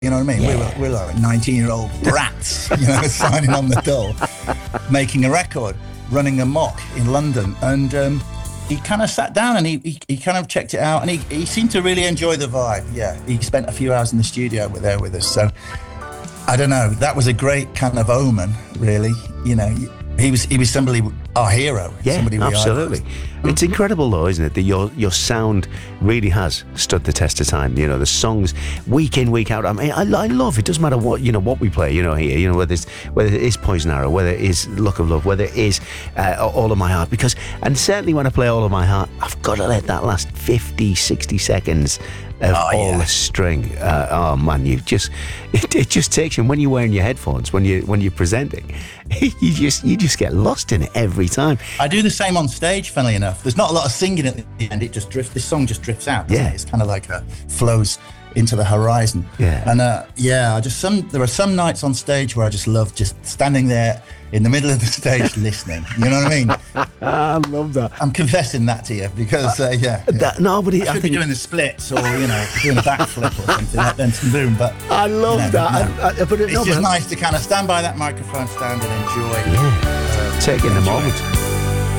You know what I mean? Yeah. We're like 19-year-old brats, signing on the door, making a record, running amok in London. And he kind of sat down and he kind of checked it out, and he seemed to really enjoy the vibe. Yeah, he spent a few hours in the studio there with us. So I don't know, that was a great kind of omen, really. He was somebody, our hero. Yeah, somebody absolutely. It's incredible, though, isn't it? That your sound really has stood the test of time. The songs week in, week out. I mean, I love it. Doesn't matter what we play. Here. Whether it is Poison Arrow, whether it is Look of Love, whether it is All of My Heart. And certainly when I play All of My Heart, I've got to let that last 50, 60 seconds of all the string. Oh man, it just takes you. And when you're wearing your headphones, when you're presenting, you just get lost in it every time. I do the same on stage, funnily enough. There's not a lot of singing at the end. It just drifts. This song just drifts out. Doesn't it? It's kind of like flows into the horizon. Yeah. And there are some nights on stage where I just love just standing there in the middle of the stage listening. You know what I mean? I love that. I'm confessing that to you because I should be doing the splits or doing a backflip or something like that. Boom. But I love that. It's just nice to kind of stand by that microphone stand and enjoy. Taking the moment.